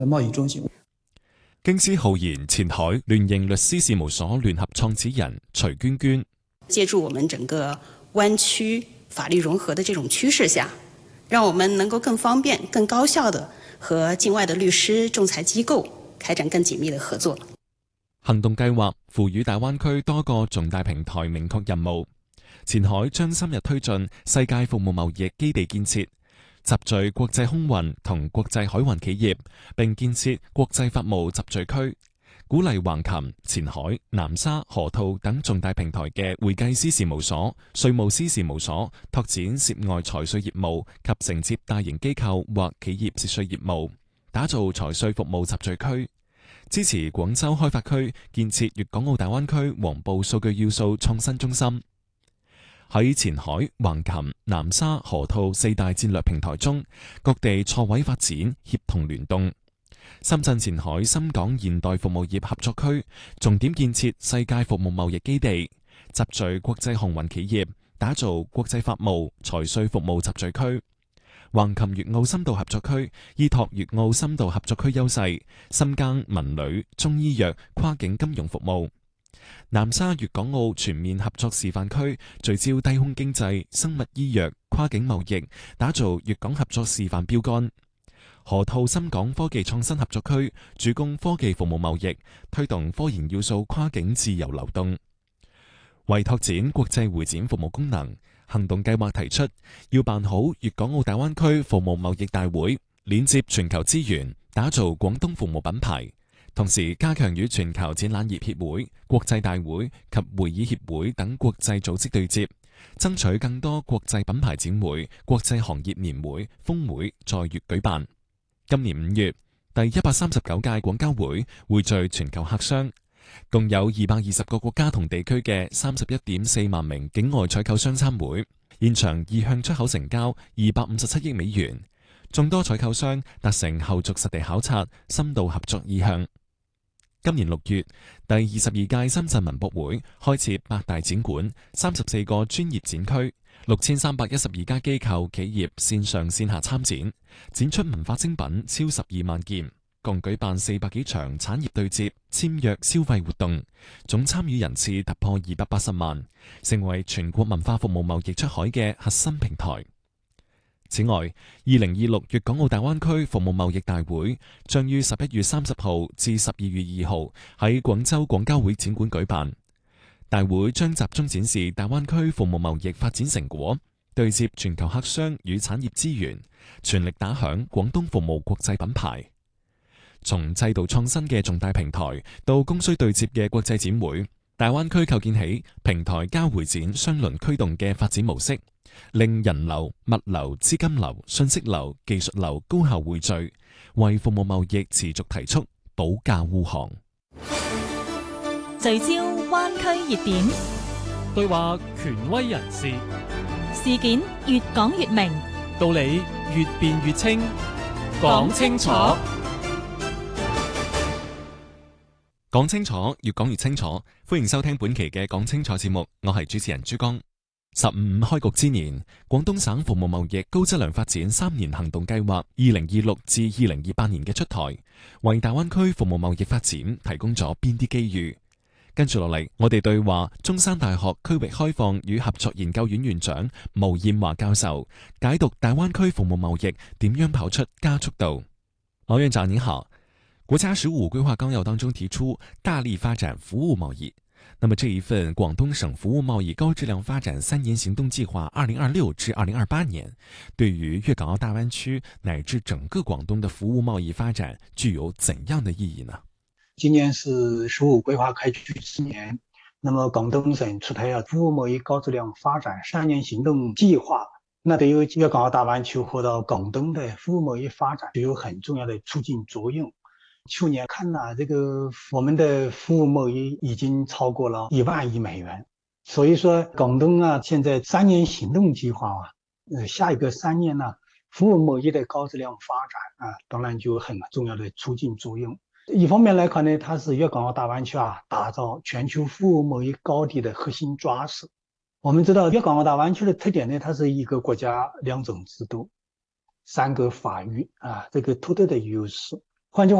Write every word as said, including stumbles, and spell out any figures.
貿易中心。 京師浩然前海聯營律師事務所聯合創始人徐娟娟， 借助我們整個灣區法律融合的這種趨勢下，讓我們能夠更方便、更高效地和境外的律師、仲裁機構開展更緊密的合作。 行動計劃賦予大灣區多個重大平台明確任務，前海將深入推進世界服務貿易基地建設，集聚國際空運同國際海運企業，並建設國際法務集聚區，鼓勵橫琴、前海、南沙、河套等重大平台嘅會計師事務所、稅務師事務所拓展涉外財稅業務及承接大型機構或企業涉稅業務，打造財稅服務集聚區，支持廣州開發區建設粵港澳大灣區黃埔數據要素創新中心。喺前海、橫琴、南沙、河套四大戰略平台中，各地錯位發展，協同聯動。深圳前海深港現代服務業合作區重點建設世界服務貿易基地，集聚國際航運企業，打造國際法務、財稅服務集聚區。橫琴粵澳深度合作區依託粵澳深度合作區優勢，深耕文旅、中醫藥、跨境金融服務。南沙粵港澳全面合作示範區聚焦低空經濟、生物醫藥、跨境貿易，打造粵港合作示範標杆。河套深港科技創新合作區主攻科技服務貿易，推動科研要素跨境自由流動。為拓展國際會展服務功能，行動計劃提出要辦好粵港澳大灣區服務貿易大會，連接全球資源，打造廣東服務品牌。同時加強與全球展覽業協會、國際大會及會議協會等國際組織對接，爭取更多國際品牌展會、國際行業年會、峰會在粵舉辦。今年五月，第一百三十九屆廣交會匯聚全球客商，共有二百二十個國家同地區嘅三十一點四萬名境外採購商參會，現場意向出口成交二百五十七億美元，眾多採購商達成後續實地考察、深度合作意向。今年六月，第二十二屆深圳文博會開設八大展館、三十四個專業展區，六千三百一十二家機構企業線上線下參展，展出文化精品超十二萬件，共舉辦四百幾場產業對接、簽約消費活動，總參與人次突破二百八十萬，成為全國文化服務貿易出海嘅核心平台。此外，二零二六粵港澳大灣區服務貿易大會將於十一月三十號至十二月二號喺廣州廣交會展館舉辦。大會將集中展示大灣區服務貿易發展成果，對接全球客商與產業資源，全力打響廣東服務國際品牌。從制度創新嘅重大平台到供需對接嘅國際展會，大灣區構建起平台交會展雙輪驅動嘅發展模式，令人流、物流、資金流、信息流、技術流高效匯聚，為服務貿易持續提速保駕護航。 聚焦灣區熱點， 對話權威人士， 事件越講越明， 道理越辯越清，講清楚， 講清楚，越講越清楚。歡迎收聽本期嘅講清楚節目，我係主持人朱剛。十五五開局之年，廣東省服務貿易高質量發展三年行動計劃二零二六至二零二八年嘅出台，為大灣區服務貿易發展提供咗邊啲機遇？跟住落嚟，我哋對話中山大學區域開放與合作研究院院長毛燕華教授，解讀大灣區服務貿易點樣跑出加速度。毛院長您好，國家十五規劃綱要當中提出大力發展服務貿易。那麼這一份廣東省服務貿易高質量發展三年行動計劃二零二六至二零二八年，對於粵港澳大灣區乃至整個廣東的服務貿易發展具有怎樣的意義呢？ 今年是十五規劃開局之年，那麼廣東省出台了服務貿易高質量發展三年行動計劃，那對於粵港澳大灣區或者廣東的服務貿易發展具有很重要的促進作用。去年看了這個我們的服務貿易已經超過了一萬億美元，所以說廣東啊，現在三年行動計劃啊，呃，下一個三年呢，服務貿易的高質量發展啊，當然就有很重要的促進作用。一方面來看呢，它是粵港澳大灣區啊，打造全球服務貿易高地的核心抓手。我們知道粵港澳大灣區的特點呢，它是一個國家兩種制度，三個法域啊，這個獨特的優勢。 换句话